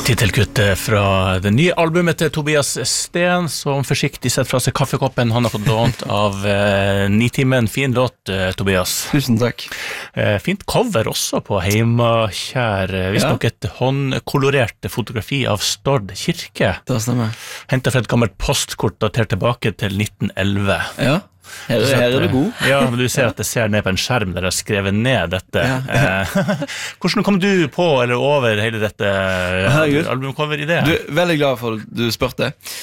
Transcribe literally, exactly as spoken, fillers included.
Titelkuttet fra det nye albumet til Tobias Sten, som forsiktig sett fra seg kaffekoppen han har fått lånt av eh, Nitimen. Fin låt, eh, Tobias. Tusen takk. Eh, fint cover også på Heimakjær. Visst nok et håndkolorert fotografi av Stord kirke. Det stemmer. Hentet fra et gammelt postkort datert tilbake til nitten elleve. Ja. Her, her er du god. Ja, men du ser at det ser ned på en skjerm der jeg har skrevet ned dette. Ja. Hvordan kom du på eller over hele dette albumcover-ideen? Du er veldig glad for at du spørte.